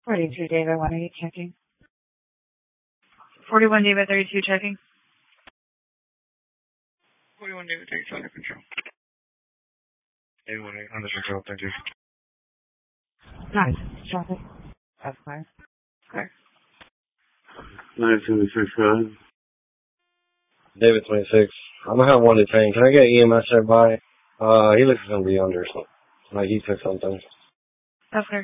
42 David 188 checking. 41 David 32 checking. 41 David 32 under control. David 188 under control, thank you. Nice. Traffic. That's clear. Clear. 976, David 26. I'm gonna have one detained. Can I get EMS nearby? He looks gonna be under something. Like he took something. That's clear.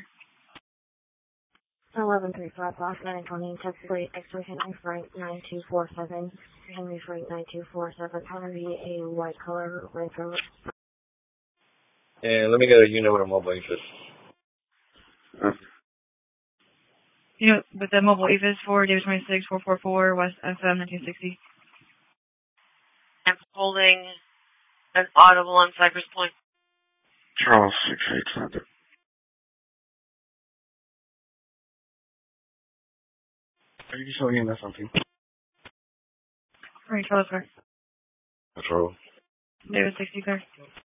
1135 Lost 920, text freight, X-ray Henry Freight 9247, Henry Freight 9247, Henry a white color Range Rover. And let me get a unit with a mobile AFIS. You know, with the mobile AFIS for David 26 444 West FM 1960. I'm holding an audible on Cypress Point. Charles 68 Are you showing him something? Right, Charles clear. Patrol. David 60 clear.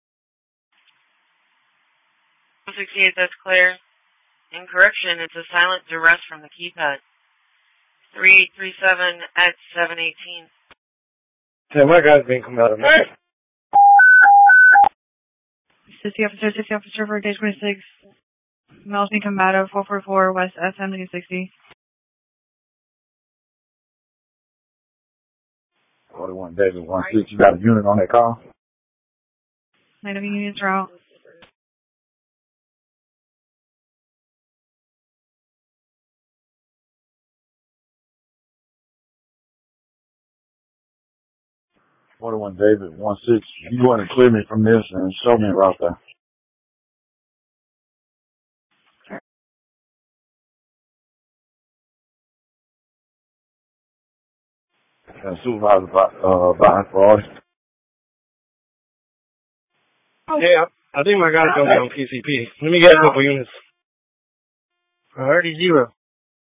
168, that's clear. In correction, it's a silent duress from the keypad. 3837 at 718. Yeah, my guy's being come out of my... 60 officer for David 26. Melvin Combato 444 West FM 1960. 41 David 16. You got a unit on that call? Night of units are out. David 16. You want to clear me from this and show me right there. And supervisor behind for all. Yeah, I think my guy's gonna be on PCP. Let me get a couple units. 30-0.